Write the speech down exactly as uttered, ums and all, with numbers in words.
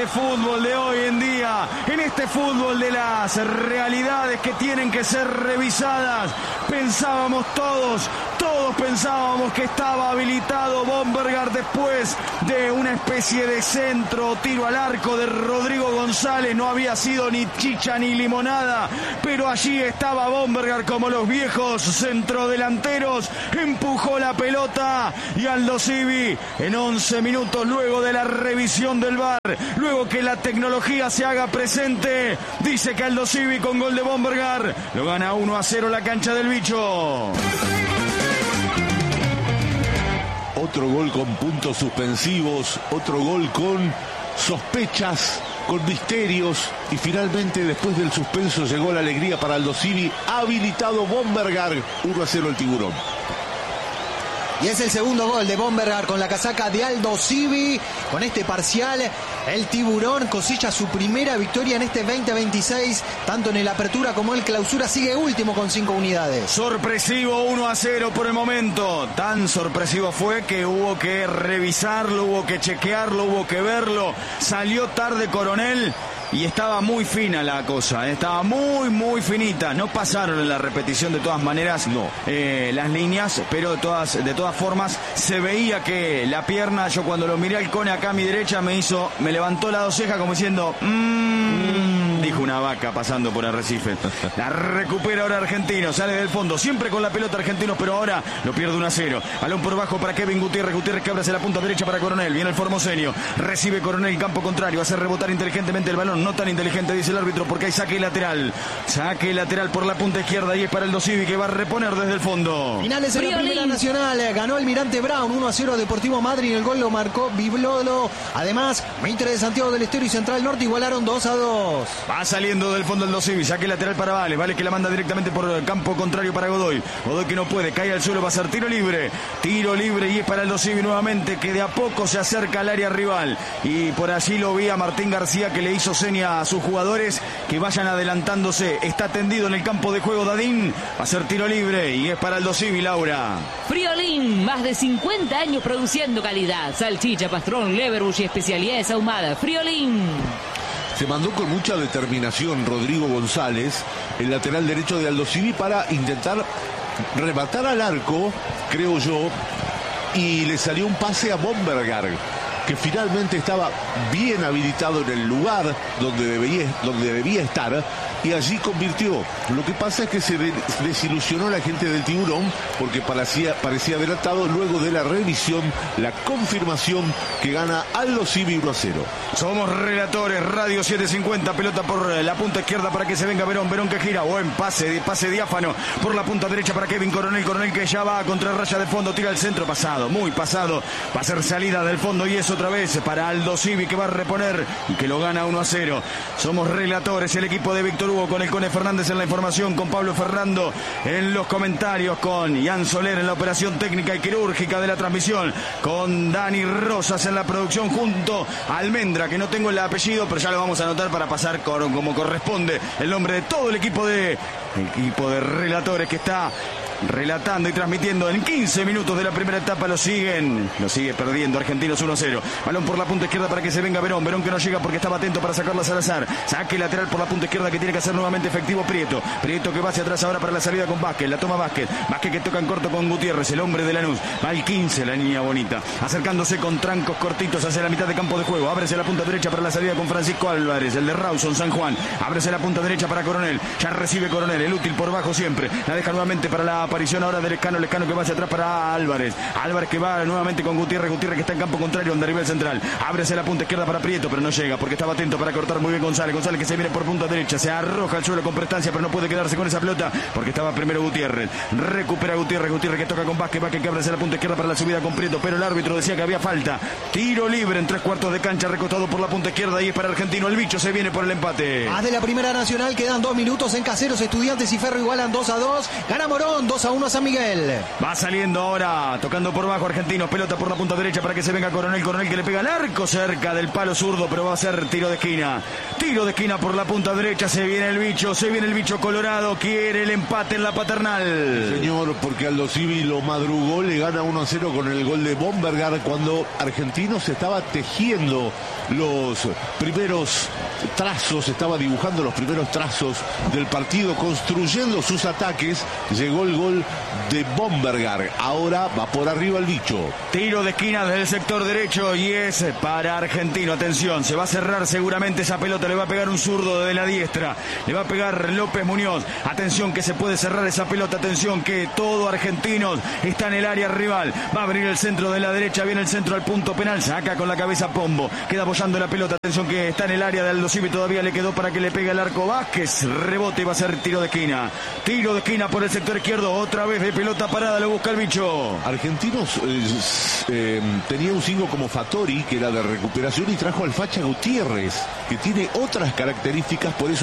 este fútbol de hoy en día, en este fútbol de las realidades que tienen que ser revisadas, pensábamos todos, todos pensábamos que estaba habilitado Bombergar después de una especie de centro, tiro al arco de Rodrigo González. No había sido ni chicha ni limonada, pero allí estaba Bombergar como los viejos centrodelanteros. Empujó la pelota y Aldo Civi en once minutos, luego de la revisión del V A R, luego que la tecnología se haga presente, dice que Aldo Civi con gol de Bombergar lo gana uno a cero la cancha del Bicho. Otro gol con puntos suspensivos, otro gol con sospechas, con misterios, y finalmente después del suspenso llegó la alegría para Aldo Civi, habilitado Bombergar, uno a cero el Tiburón. Y es el segundo gol de Bombergar con la casaca de Aldo Civi. Con este parcial, el Tiburón cosecha su primera victoria en este veinte veintiséis, tanto en el apertura como en el clausura. Sigue último con cinco unidades. Sorpresivo uno a cero por el momento. Tan sorpresivo fue que hubo que revisarlo, hubo que chequearlo, hubo que verlo. Salió tarde Coronel y estaba muy fina la cosa, estaba muy muy finita. No pasaron en la repetición de todas maneras no. eh, las líneas, pero de todas, de todas formas se veía que la pierna, yo cuando lo miré al Cone acá a mi derecha, me hizo, me levantó la dos cejas como diciendo mmm, dijo una vaca pasando por Arrecife. La recupera ahora Argentino, sale del fondo, siempre con la pelota Argentino, pero ahora lo pierde uno a cero. Balón por bajo para Kevin Gutiérrez, Gutiérrez que abre hacia la punta derecha para Coronel, viene el formoseño, recibe Coronel, campo contrario, hace rebotar inteligentemente el balón. No tan inteligente, dice el árbitro, porque hay saque lateral. Saque lateral por la punta izquierda y es para el Civi, que va a reponer desde el fondo. Finales en la Primera Nacional. Ganó el Mirante Brown uno a cero Deportivo Madrid. El gol lo marcó Biblolo. Además, Mitre de Santiago del Estero y Central Norte igualaron dos a dos. Va saliendo del fondo el Civi. Saque lateral para Vale. Vale que la manda directamente por el campo contrario para Godoy. Godoy que no puede. Cae al suelo. Va a ser tiro libre. Tiro libre y es para el Civi nuevamente, que de a poco se acerca al área rival. Y por allí lo vi a Martín García, que le hizo seña a sus jugadores que vayan adelantándose. Está tendido en el campo de juego Dadín, va a ser tiro libre y es para Aldo Civi, Laura. Friolín, más de cincuenta años produciendo calidad, salchicha, pastrón, leverbush y especialidades ahumadas. Friolín. Se mandó con mucha determinación Rodrigo González, el lateral derecho de Aldo Civi, para intentar rematar al arco, creo yo, y le salió un pase a Bombergar, que finalmente estaba bien habilitado en el lugar donde debía, donde debía estar, y allí convirtió. Lo que pasa es que se desilusionó la gente del Tiburón, porque parecía, parecía adelantado. Luego de la revisión, la confirmación que gana Aldo Civi uno a cero. Somos relatores, Radio setecientos cincuenta, pelota por la punta izquierda para que se venga Verón, Verón que gira, buen pase, pase diáfano por la punta derecha para Kevin Coronel, Coronel que ya va contra raya de fondo, tira el centro, pasado, muy pasado, va a ser salida del fondo y eso otra vez para Aldo Civi, que va a reponer y que lo gana uno a cero. Somos relatores, el equipo de Víctor Hugo, con el Cone Fernández en la información, con Pablo Ferrando en los comentarios, con Ian Soler en la operación técnica y quirúrgica de la transmisión, con Dani Rosas en la producción, junto a Almendra, que no tengo el apellido, pero ya lo vamos a anotar para pasar con, como corresponde el nombre de todo el equipo de equipo de relatores que está relatando y transmitiendo en quince minutos de la primera etapa. Lo siguen, lo sigue perdiendo Argentinos uno a cero. Balón por la punta izquierda para que se venga Verón, Verón que no llega porque estaba atento para sacarla a Salazar. Saque lateral por la punta izquierda que tiene que hacer nuevamente efectivo Prieto, Prieto que va hacia atrás ahora para la salida con Vázquez, la toma Vázquez, Vázquez que toca en corto con Gutiérrez, el hombre de Lanús, va al quince, la niña bonita, acercándose con trancos cortitos hacia la mitad de campo de juego, ábrese la punta derecha para la salida con Francisco Álvarez, el de Rawson San Juan, ábrese la punta derecha para Coronel, ya recibe Coronel, el útil por bajo siempre, la deja nuevamente para la aparición ahora del Lescano, Lescano que va hacia atrás para Álvarez, Álvarez que va nuevamente con Gutiérrez, Gutiérrez que está en campo contrario donde arriba el central, ábrese la punta izquierda para Prieto, pero no llega porque estaba atento para cortar muy bien González, González que se viene por punta derecha, se arroja al suelo con prestancia, pero no puede quedarse con esa pelota porque estaba primero Gutiérrez, recupera Gutiérrez, Gutiérrez que toca con Vázquez, Vázquez que abre hacia la punta izquierda para la subida con Prieto, pero el árbitro decía que había falta, tiro libre en tres cuartos de cancha, recostado por la punta izquierda y es para Argentino, el Bicho se viene por el empate. Más de la Primera Nacional, quedan dos minutos en Caseros, Estudiantes y Ferro igualan dos a dos, gana Morón, dos a uno a San Miguel. Va saliendo ahora, tocando por bajo Argentinos, pelota por la punta derecha para que se venga Coronel, Coronel que le pega al arco cerca del palo zurdo, pero va a ser tiro de esquina. Tiro de esquina por la punta derecha, se viene el bicho, se viene el bicho colorado, quiere el empate en la Paternal. Señor, porque Aldo Civi lo madrugó, le gana uno a cero con el gol de Bombergar cuando Argentinos estaba tejiendo los primeros trazos, estaba dibujando los primeros trazos del partido, construyendo sus ataques. Llegó el gol de Bombergar, ahora va por arriba el bicho. Tiro de esquina desde el sector derecho y es para Argentino. Atención, se va a cerrar seguramente esa pelota, le va a pegar un zurdo desde la diestra, le va a pegar López Muñoz. Atención que se puede cerrar esa pelota, atención que todo Argentinos está en el área rival. Va a abrir el centro de la derecha, viene el centro al punto penal, saca con la cabeza Pombo, queda apoyando la pelota, atención que está en el área de Aldo Civi, todavía le quedó para que le pegue el arco Vázquez, rebote y va a ser tiro de esquina. Tiro de esquina por el sector izquierdo, otra vez de pelota parada, lo busca el bicho. Argentinos eh, eh, tenía un cinco como Fattori, que era de recuperación, y trajo al Facha Gutiérrez, que tiene otras características, por eso